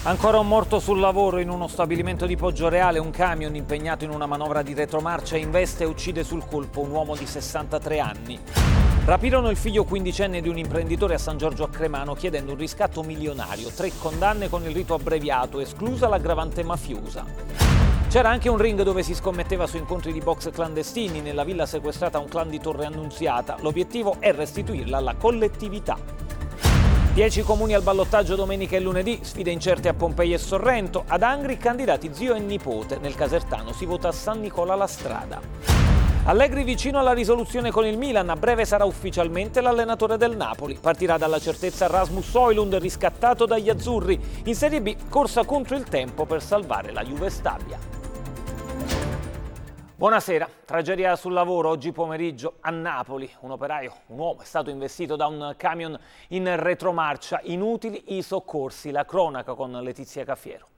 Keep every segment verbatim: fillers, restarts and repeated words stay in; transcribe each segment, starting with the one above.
Ancora un morto sul lavoro in uno stabilimento di Poggioreale. Un camion impegnato in una manovra di retromarcia investe e uccide sul colpo un uomo di sessantatré anni. Rapirono il figlio quindicenne di un imprenditore a San Giorgio a Cremano chiedendo un riscatto milionario. Tre condanne con il rito abbreviato, esclusa l'aggravante mafiosa. C'era anche un ring dove si scommetteva su incontri di box clandestini nella villa sequestrata a un clan di Torre Annunziata. L'obiettivo è restituirla alla collettività. Dieci comuni al ballottaggio domenica e lunedì, sfide incerte a Pompei e Sorrento. Ad Angri candidati zio e nipote. Nel Casertano si vota a San Nicola la Strada. Allegri vicino alla risoluzione con il Milan, a breve sarà ufficialmente l'allenatore del Napoli. Partirà dalla certezza Rasmus Højlund, riscattato dagli azzurri. In Serie B, corsa contro il tempo per salvare la Juve Stabia. Buonasera, tragedia sul lavoro oggi pomeriggio a Napoli. Un operaio, un uomo, è stato investito da un camion in retromarcia. Inutili i soccorsi. La cronaca con Letizia Caffiero.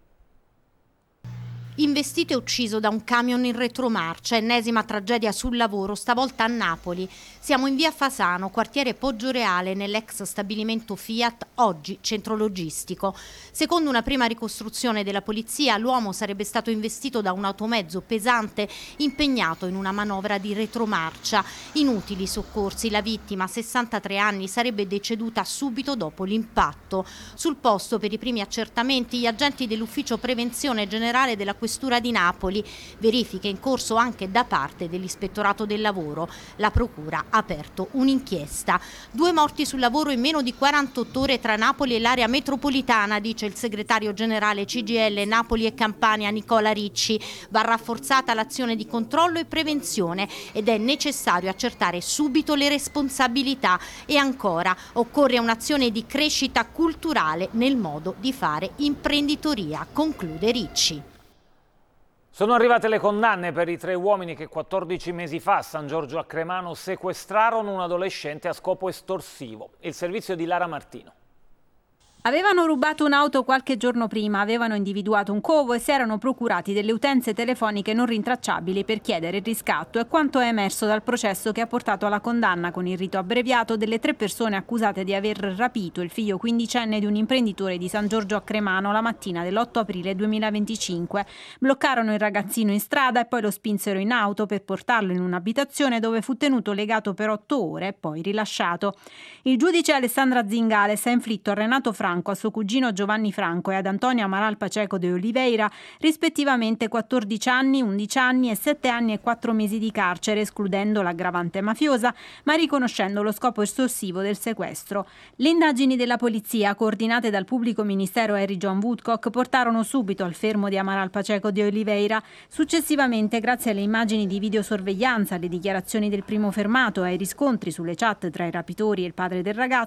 Investito e ucciso da un camion in retromarcia, ennesima tragedia sul lavoro, stavolta a Napoli. Siamo in via Fasano, quartiere Poggioreale, nell'ex stabilimento Fiat, oggi centro logistico. Secondo una prima ricostruzione della polizia, l'uomo sarebbe stato investito da un automezzo pesante impegnato in una manovra di retromarcia. Inutili soccorsi, la vittima, sessantatré anni, sarebbe deceduta subito dopo l'impatto. Sul posto, per i primi accertamenti, gli agenti dell'ufficio prevenzione generale della Questura di Napoli, verifiche in corso anche da parte dell'Ispettorato del Lavoro. La Procura ha aperto un'inchiesta. Due morti sul lavoro in meno di quarantotto ore tra Napoli e l'area metropolitana, dice il segretario generale C G I L Napoli e Campania Nicola Ricci. Va rafforzata l'azione di controllo e prevenzione ed è necessario accertare subito le responsabilità. E ancora, occorre un'azione di crescita culturale nel modo di fare imprenditoria, conclude Ricci. Sono arrivate le condanne per i tre uomini che quattordici mesi fa a San Giorgio a Cremano sequestrarono un adolescente a scopo estorsivo. Il servizio di Lara Martino. Avevano rubato un'auto qualche giorno prima, avevano individuato un covo e si erano procurati delle utenze telefoniche non rintracciabili per chiedere il riscatto. È quanto è emerso dal processo che ha portato alla condanna con il rito abbreviato delle tre persone accusate di aver rapito il figlio quindicenne di un imprenditore di San Giorgio a Cremano la mattina dell'otto aprile duemilaventicinque. Bloccarono il ragazzino in strada e poi lo spinsero in auto per portarlo in un'abitazione dove fu tenuto legato per otto ore e poi rilasciato. Il giudice Alessandra Zingales ha inflitto a Renato Franco, a suo cugino Giovanni Franco e ad Antonio Amaral Pacheco de Oliveira rispettivamente quattordici anni, undici anni e sette anni e quattro mesi di carcere, escludendo l'aggravante mafiosa, ma riconoscendo lo scopo estorsivo del sequestro. Le indagini della polizia, coordinate dal pubblico ministero Harry John Woodcock, portarono subito al fermo di Amaral Pacheco de Oliveira. Successivamente, grazie alle immagini di videosorveglianza, alle dichiarazioni del primo fermato e ai riscontri sulle chat tra i rapitori e il padre del ragazzo,